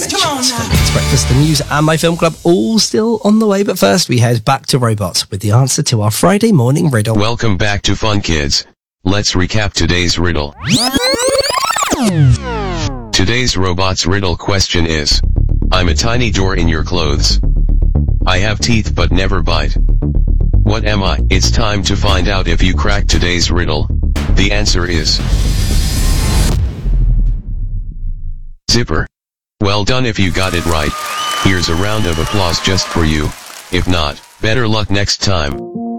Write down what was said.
Come on now. It's breakfast, the news and my film club all still on the way, but first we head back to Robots with the answer to our Friday morning riddle. Welcome back to Fun Kids. Let's recap today's riddle. Today's Robots riddle question is, I'm a tiny door in your clothes. I have teeth but never bite. What am I? It's time to find out if you crack today's riddle. The answer is zipper. Well done if you got it right. Here's a round of applause just for you. If not, better luck next time.